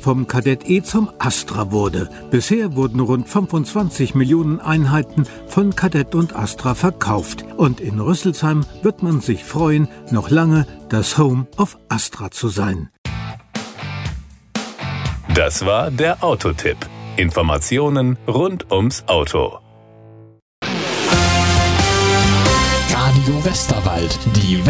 vom Kadett E zum Astra wurde. Bisher wurden rund 25 Millionen Einheiten von Kadett und Astra verkauft. Und in Rüsselsheim wird man sich freuen, noch lange das Home of Astra zu sein. Das war der Autotipp. Informationen rund ums Auto. Radio Westerwald, die